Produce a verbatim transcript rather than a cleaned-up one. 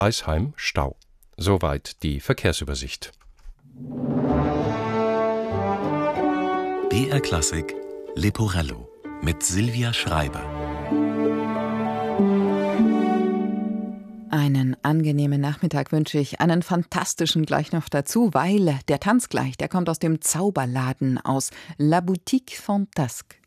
Eisheim Stau. Soweit die Verkehrsübersicht. B R Klassik Leporello mit Silvia Schreiber. Einen angenehmen Nachmittag wünsche ich, einen fantastischen gleich noch dazu, weil der Tanz gleich, der kommt aus dem Zauberladen, aus La Boutique Fantasque.